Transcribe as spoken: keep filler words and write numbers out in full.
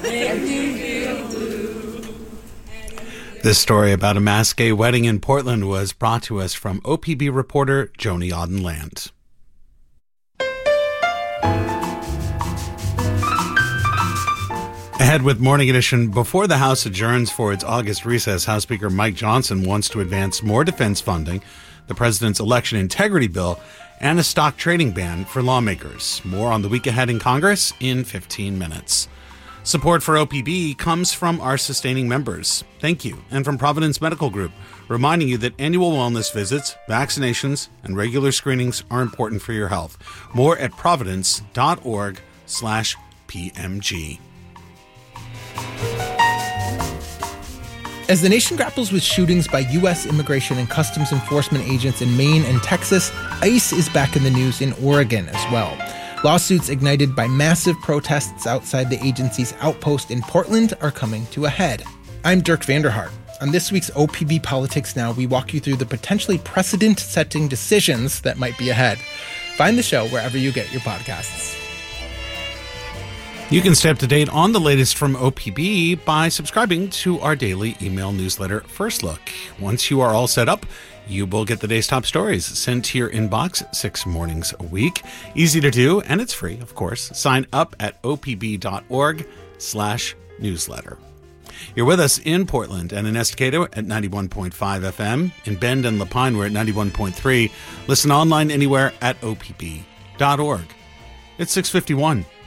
This story about a mass gay wedding in Portland was brought to us from O P B reporter Joni Audenland. Ahead with Morning Edition, before the House adjourns for its August recess, House Speaker Mike Johnson wants to advance more defense funding, the president's election integrity bill, and a stock trading ban for lawmakers. More on the week ahead in Congress in fifteen minutes. Support for O P B comes from our sustaining members. Thank you. And from Providence Medical Group, reminding you that annual wellness visits, vaccinations, and regular screenings are important for your health. More at providence.org slash PMG. As the nation grapples with shootings by U S Immigration and Customs Enforcement agents in Maine and Texas, ICE is back in the news in Oregon as well. Lawsuits ignited by massive protests outside the agency's outpost in Portland are coming to a head. I'm Dirk Vanderhart. On this week's O P B Politics Now, we walk you through the potentially precedent-setting decisions that might be ahead. Find the show wherever you get your podcasts. You can stay up to date on the latest from O P B by subscribing to our daily email newsletter, First Look. Once you are all set up, you will get the day's top stories sent to your inbox six mornings a week. Easy to do, and it's free, of course. Sign up at opb.org slash newsletter. You're with us in Portland and in Estacado at ninety-one point five F M. In Bend and Lapine, we're at ninety-one point three. Listen online anywhere at O P B dot org. It's six fifty-one.